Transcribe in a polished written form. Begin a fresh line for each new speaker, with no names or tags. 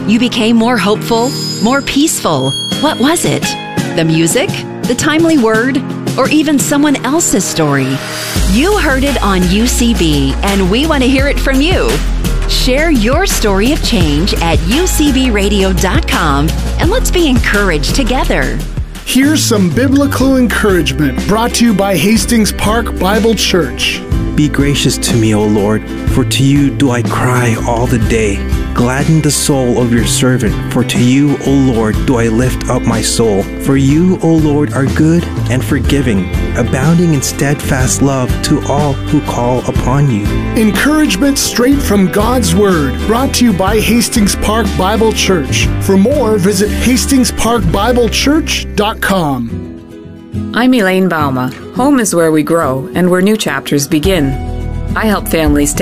You became more hopeful, more peaceful. What was it? The music? The timely word? Or even someone else's story? You heard it on UCB, and we want to hear it from you. Share your story of change at ucbradio.com, and let's be encouraged together.
Here's some biblical encouragement brought to you by Hastings Park Bible Church.
Be gracious to me, O Lord, for to you do I cry all the day. Gladden the soul of your servant, for to you, O Lord, do I lift up my soul. For you, O Lord, are good and forgiving, abounding in steadfast love to all who call upon you.
Encouragement straight from God's Word, brought to you by Hastings Park Bible Church. For more, visit HastingsParkBibleChurch.com.
I'm Elaine Bauma. Home is where we grow and where new chapters begin. I help families